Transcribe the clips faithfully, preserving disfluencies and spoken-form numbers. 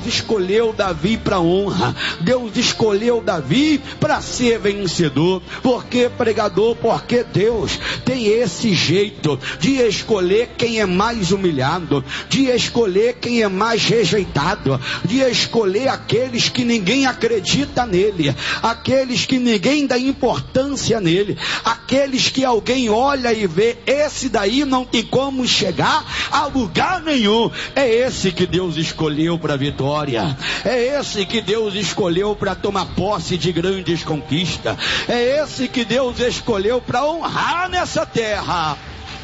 Deus escolheu Davi para honra. Deus escolheu Davi para ser vencedor. Por que, pregador? Porque Deus tem esse jeito de escolher quem é mais humilhado, de escolher quem é mais rejeitado, de escolher aqueles que ninguém acredita nele, aqueles que ninguém dá importância nele, aqueles que alguém olha e vê, esse daí não tem como chegar a lugar nenhum. É esse que Deus escolheu para a vitória, é esse que Deus escolheu para tomar posse de grandes conquistas, é esse que Deus escolheu para honrar nessa terra.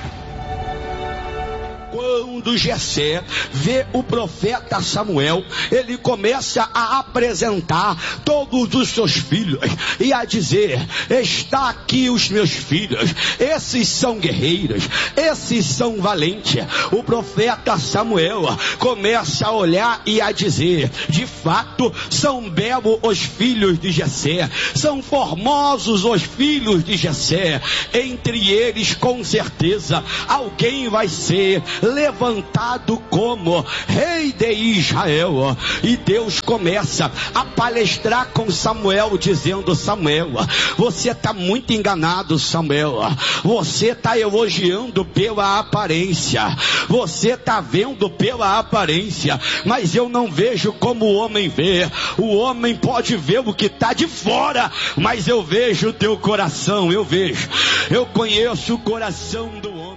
Quando Jessé vê o profeta Samuel, ele começa a apresentar todos os seus filhos e a dizer: está aqui os meus filhos, esses são guerreiros, esses são valentes. O profeta Samuel começa a olhar e a dizer: de fato são belos os filhos de Jessé, são formosos os filhos de Jessé, entre eles com certeza alguém vai ser levantado como rei de Israel. E Deus começa a palestrar com Samuel, dizendo: Samuel, você está muito enganado, Samuel, você está elogiando pela aparência, você está vendo pela aparência, mas eu não vejo como o homem vê. O homem pode ver o que está de fora, mas eu vejo o teu coração, eu vejo, eu conheço o coração do homem.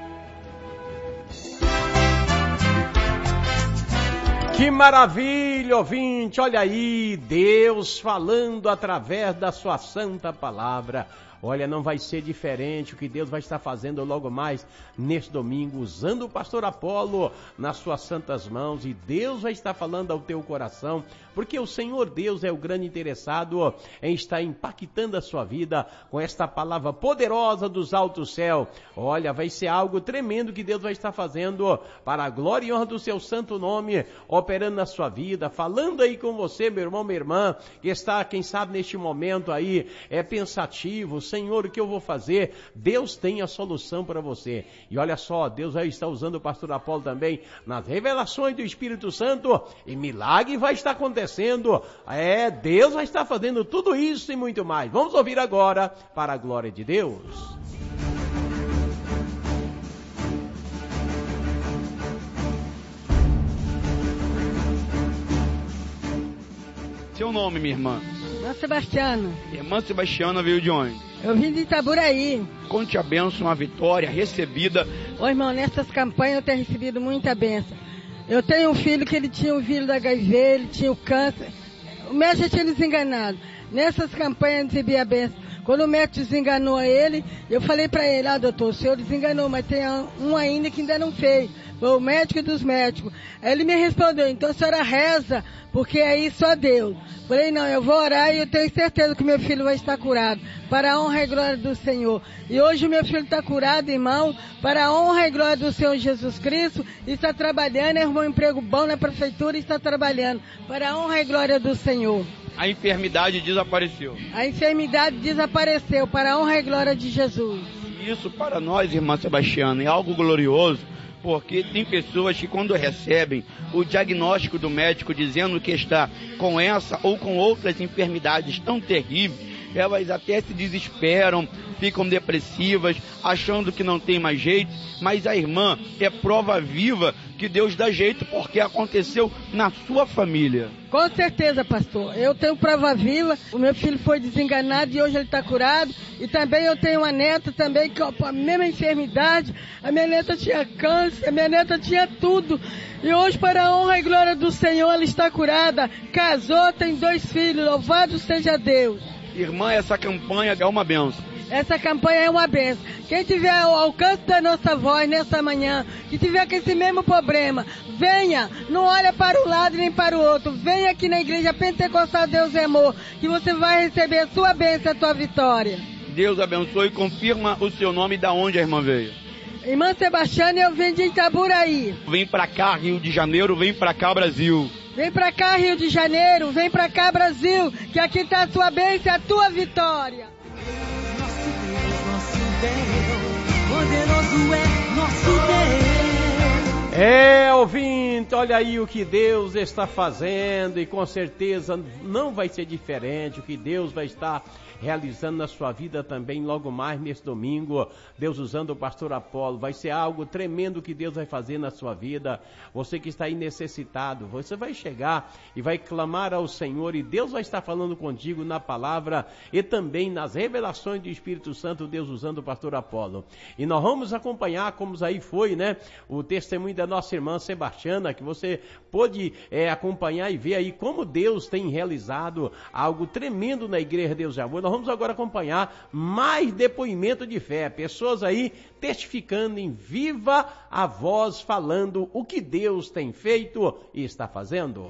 Que maravilha, ouvinte, olha aí, Deus falando através da sua santa palavra. Olha, não vai ser diferente o que Deus vai estar fazendo logo mais neste domingo, usando o pastor Apolo nas suas santas mãos, e Deus vai estar falando ao teu coração, porque o Senhor Deus é o grande interessado em estar impactando a sua vida com esta palavra poderosa dos altos céus. Olha, vai ser algo tremendo que Deus vai estar fazendo para a glória e honra do seu santo nome, operando na sua vida, falando aí com você, meu irmão, minha irmã, que está, quem sabe, neste momento aí, é pensativo: Senhor, o que eu vou fazer? Deus tem a solução para você. E olha só, Deus vai estar usando o pastor Apolo também nas revelações do Espírito Santo, e milagre vai estar acontecendo. É, Deus vai estar fazendo tudo isso e muito mais. Vamos ouvir agora, para a glória de Deus. Seu nome, minha irmã? Irmã Sebastiana. Irmã Sebastiana veio de onde? Eu vim de Itaburaí. Conte a bênção, a vitória recebida. Ô irmão, nessas campanhas eu tenho recebido muita bênção. Eu tenho um filho que ele tinha o vírus da H I V, ele tinha o câncer. O médico já tinha desenganado. Nessas campanhas eu recebi a bênção. Quando o médico desenganou ele, eu falei para ele: ah, doutor, o senhor desenganou, mas tem um ainda que ainda não fez. Foi o médico dos médicos. Aí ele me respondeu: então a senhora reza, porque aí só Deus. Falei: não, eu vou orar e eu tenho certeza que meu filho vai estar curado, para a honra e glória do Senhor. E hoje o meu filho está curado, irmão, para a honra e glória do Senhor Jesus Cristo, e está trabalhando, arrumou um emprego bom na prefeitura e está trabalhando, para a honra e glória do Senhor. A enfermidade desapareceu. A enfermidade desapareceu, para a honra e glória de Jesus. Isso para nós, irmã Sebastiana, é algo glorioso, porque tem pessoas que, quando recebem o diagnóstico do médico dizendo que está com essa ou com outras enfermidades tão terríveis, elas até se desesperam, ficam depressivas, achando que não tem mais jeito, mas a irmã é prova viva que Deus dá jeito, porque aconteceu na sua família. Com certeza, pastor. Eu tenho prova viva, o meu filho foi desenganado e hoje ele está curado. E também eu tenho uma neta também com a mesma enfermidade. A minha neta tinha câncer, a minha neta tinha tudo. E hoje, para a honra e glória do Senhor, ela está curada. Casou, tem dois filhos, louvado seja Deus. Irmã, essa campanha é uma bênção. Essa campanha é uma bênção. Quem tiver ao alcance da nossa voz nessa manhã, que tiver com esse mesmo problema, venha, não olha para um lado nem para o outro, venha aqui na igreja Pentecostal Deus é Amor, que você vai receber a sua bênção, a sua vitória. Deus abençoe e confirma o seu nome e da onde a irmã veio. Irmã Sebastiana, eu vim de Itaburaí. Vem pra cá, Rio de Janeiro, vem pra cá, Brasil. Vem pra cá, Rio de Janeiro, vem pra cá, Brasil, que aqui está a sua bênção, a tua vitória. Poderoso é nosso Deus. É, ouvinte, olha aí o que Deus está fazendo e com certeza não vai ser diferente. O que Deus vai estar realizando na sua vida também logo mais nesse domingo, Deus usando o pastor Apolo, vai ser algo tremendo que Deus vai fazer na sua vida. Você que está aí necessitado, você vai chegar e vai clamar ao Senhor e Deus vai estar falando contigo na palavra e também nas revelações do Espírito Santo, Deus usando o pastor Apolo. E nós vamos acompanhar como aí foi, né, o testemunho da nossa irmã Sebastiana, que você pôde é, acompanhar e ver aí como Deus tem realizado algo tremendo na Igreja Deus de Amor. Nós vamos agora acompanhar mais depoimento de fé, pessoas aí testificando em viva a voz, falando o que Deus tem feito e está fazendo.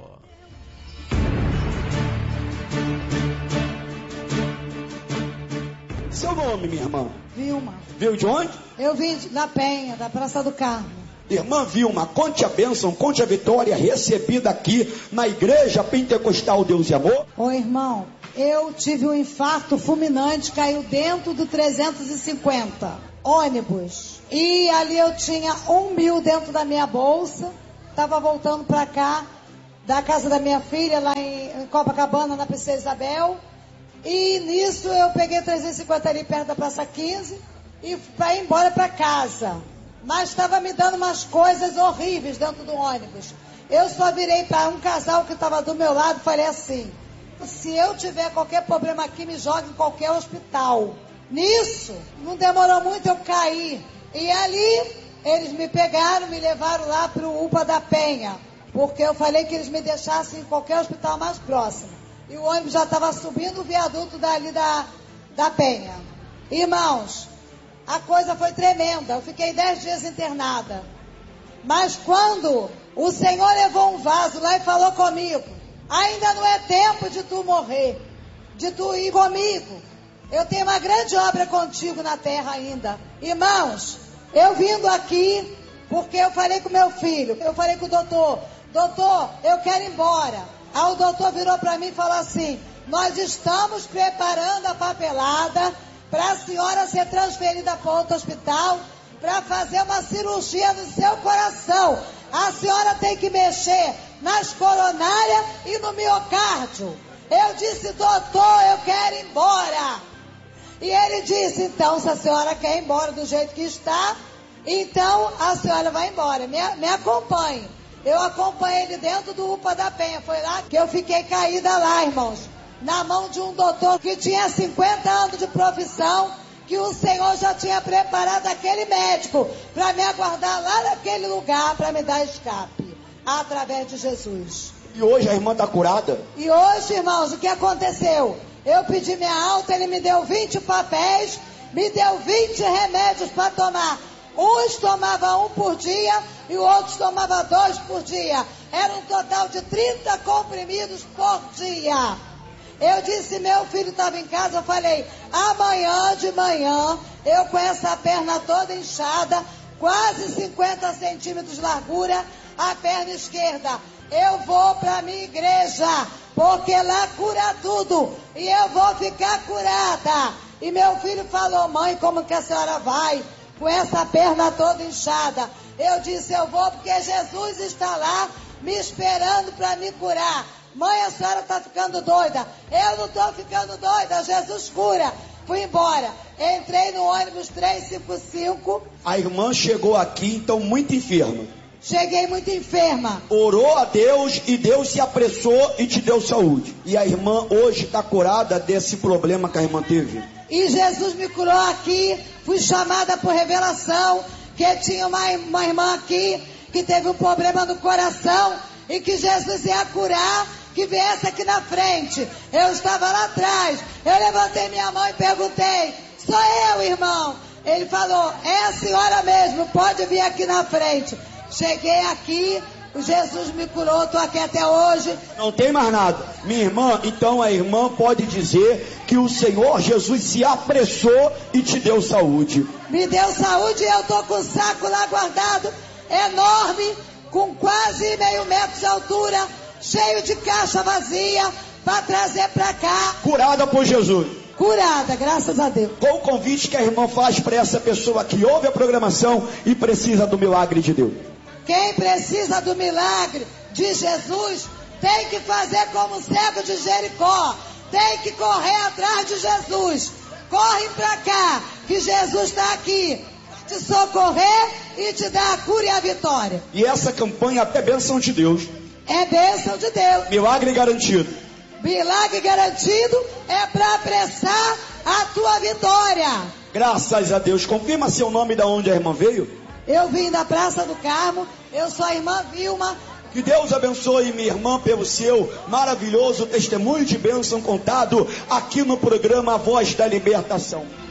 Seu nome, minha irmã? Vilma. Veio de onde? Eu vim da Penha, da Praça do Carmo. Irmã Vilma, conte a bênção, conte a vitória recebida aqui na Igreja Pentecostal Deus e Amor. Ô irmão, eu tive um infarto fulminante, caiu dentro do trezentos e cinquenta ônibus. E ali eu tinha um mil dentro da minha bolsa. Estava voltando para cá, da casa da minha filha, lá em, em Copacabana, na Princesa Isabel. E nisso eu peguei trezentos e cinquenta ali perto da Praça quinze e para ir embora para casa. Mas estava me dando umas coisas horríveis dentro do ônibus. Eu só virei para um casal que estava do meu lado e falei assim: se eu tiver qualquer problema aqui, me jogue em qualquer hospital. Nisso, não demorou muito, eu caí. E ali, eles me pegaram, me levaram lá para o U P A da Penha, porque eu falei que eles me deixassem em qualquer hospital mais próximo. E o ônibus já estava subindo o viaduto dali da, da Penha. Irmãos, a coisa foi tremenda. Eu fiquei dez dias internada. Mas quando o Senhor levou um vaso lá e falou comigo: ainda não é tempo de tu morrer, de tu ir comigo. Eu tenho uma grande obra contigo na terra ainda. Irmãos, eu vindo aqui, porque eu falei com meu filho, eu falei com o doutor: doutor, eu quero ir embora. Aí o doutor virou para mim e falou assim: nós estamos preparando a papelada para a senhora ser transferida para outro hospital para fazer uma cirurgia no seu coração. A senhora tem que mexer nas coronárias e no miocárdio. Eu disse: doutor, eu quero ir embora. E ele disse: então, se a senhora quer ir embora do jeito que está, então a senhora vai embora, me, me acompanhe. Eu acompanhei ele dentro do U P A da Penha. Foi lá que eu fiquei caída lá, irmãos, na mão de um doutor que tinha cinquenta anos de profissão, que o Senhor já tinha preparado aquele médico para me aguardar lá naquele lugar, para me dar escape, através de Jesus. E hoje a irmã está curada? E hoje, irmãos, o que aconteceu? Eu pedi minha alta, ele me deu vinte papéis, me deu vinte remédios para tomar. Uns tomavam um por dia e o outro tomava dois por dia. Era um total de trinta comprimidos por dia. Eu disse: meu filho estava em casa, eu falei: amanhã de manhã, eu com essa perna toda inchada, quase cinquenta centímetros de largura, a perna esquerda, eu vou para a minha igreja, porque lá cura tudo, e eu vou ficar curada. E meu filho falou: mãe, como que a senhora vai com essa perna toda inchada? Eu disse: eu vou porque Jesus está lá me esperando para me curar. Mãe, a senhora está ficando doida. Eu não estou ficando doida, Jesus cura. Fui embora, entrei no ônibus trezentos e cinquenta e cinco. A irmã chegou aqui, então, muito enferma. Cheguei muito enferma. Orou a Deus e Deus se apressou e te deu saúde. E a irmã hoje está curada desse problema que a irmã teve. E Jesus me curou aqui. Fui chamada por revelação que tinha uma, uma irmã aqui que teve um problema no coração e que Jesus ia curar, que viesse aqui na frente. Eu estava lá atrás. Eu levantei minha mão e perguntei: sou eu, irmão? Ele falou: é a senhora mesmo, pode vir aqui na frente. Cheguei aqui, o Jesus me curou, estou aqui até hoje. Não tem mais nada. Minha irmã, então a irmã pode dizer que o Senhor Jesus se apressou e te deu saúde. Me deu saúde e eu estou com o saco lá guardado, enorme, com quase meio metro de altura, cheio de caixa vazia, para trazer para cá. Curada por Jesus. Curada, graças a Deus. Qual o convite que a irmã faz para essa pessoa que ouve a programação e precisa do milagre de Deus? Quem precisa do milagre de Jesus tem que fazer como o cego de Jericó. Tem que correr atrás de Jesus. Corre pra cá, que Jesus está aqui. Te socorrer e te dar a cura e a vitória. E essa campanha até bênção de Deus. É bênção de Deus. Milagre garantido. Milagre garantido é para apressar a tua vitória. Graças a Deus. Confirma seu nome, da onde a irmã veio. Eu vim da Praça do Carmo. Eu sou a irmã Vilma. Que Deus abençoe minha irmã pelo seu maravilhoso testemunho de bênção contado aqui no programa Voz da Libertação.